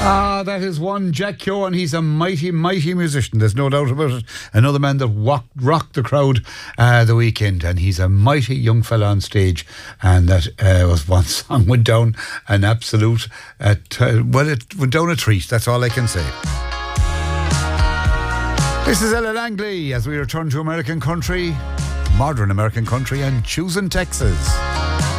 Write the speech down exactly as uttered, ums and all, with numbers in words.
Ah, that is one Jack Keoghan. He's a mighty, mighty musician. There's no doubt about it. Another man that walked, rocked the crowd uh, the weekend, and he's a mighty young fella on stage. And that uh, was one song went down an absolute, uh, t- well, it went down a treat. That's all I can say. This is Ella Langley as we return to American country, modern American country, and choosing Texas.